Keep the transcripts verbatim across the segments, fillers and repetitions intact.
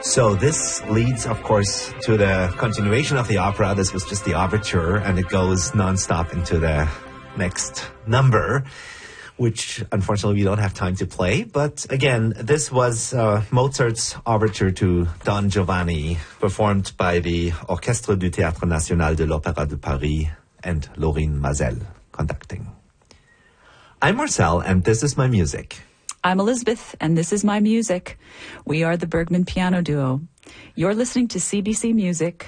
So this leads, of course, to the continuation of the opera. This was just the overture, and it goes nonstop into the next number, which unfortunately we don't have time to play. But again, this was uh, Mozart's overture to Don Giovanni, performed by the Orchestre du Théâtre National de l'Opéra de Paris and Laurine Mazel conducting. I'm Marcel, and this is my music. I'm Elizabeth, and this is my music. We are the Bergman Piano Duo. You're listening to C B C Music.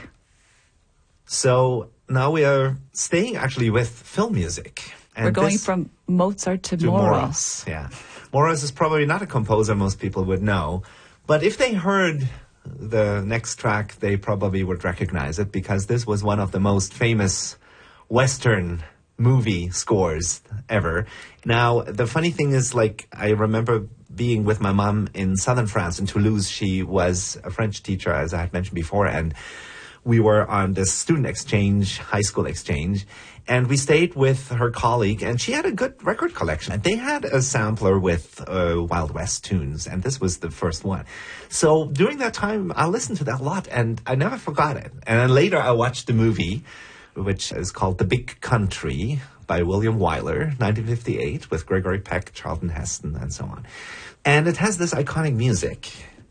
So now we are staying actually with film music. And We're going from Mozart to, to Moros. Moros. Yeah. Moros is probably not a composer most people would know, but if they heard the next track, they probably would recognize it because this was one of the most famous Western movie scores ever. Now, the funny thing is, like, I remember being with my mom in southern France, in Toulouse. She was a French teacher, as I had mentioned before, and we were on this student exchange, high school exchange, and we stayed with her colleague, and she had a good record collection. And they had a sampler with uh, Wild West tunes, and this was the first one. So during that time, I listened to that a lot, and I never forgot it. And then later I watched the movie, which is called The Big Country by William Wyler, nineteen fifty-eight, with Gregory Peck, Charlton Heston, and so on. And it has this iconic music.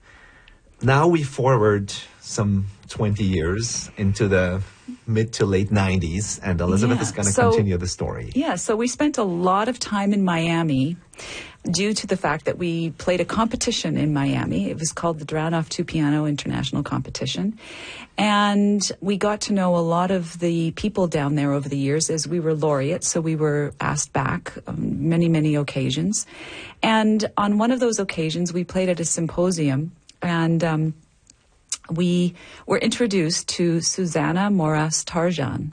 Now we forward some twenty years into the mid to late nineties, and Elizabeth yeah, is going to so, continue the story. Yeah, so we spent a lot of time in Miami due to the fact that we played a competition in Miami. It was called the Dranov Two-Piano International Competition. And we got to know a lot of the people down there over the years as we were laureates, so we were asked back on many, many occasions. And on one of those occasions, we played at a symposium, and um, we were introduced to Susanna Moras Tarjan.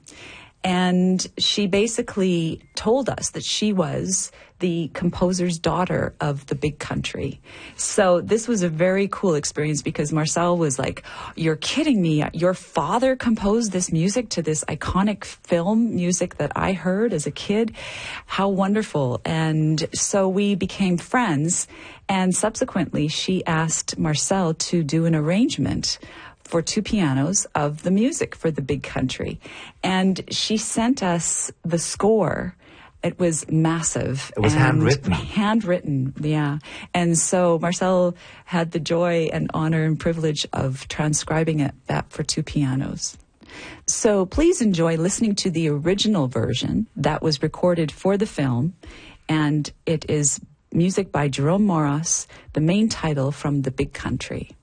And she basically told us that she was the composer's daughter of The Big Country. So this was a very cool experience because Marcel was like, "You're kidding me. Your father composed this music to this iconic film music that I heard as a kid. How wonderful." And so we became friends. And subsequently, she asked Marcel to do an arrangement for two pianos of the music for The Big Country. And she sent us the score. It was massive. It was handwritten. Handwritten, yeah. And so Marcel had the joy and honor and privilege of transcribing it, that for two pianos. So please enjoy listening to the original version that was recorded for the film. And it is music by Jerome Moros, the main title from The Big Country.